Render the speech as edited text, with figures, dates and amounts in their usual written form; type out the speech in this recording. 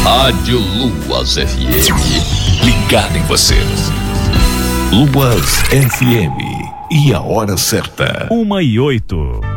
Rádio Luas FM. Ligado em você. Luas FM. E a hora certa. 1:08.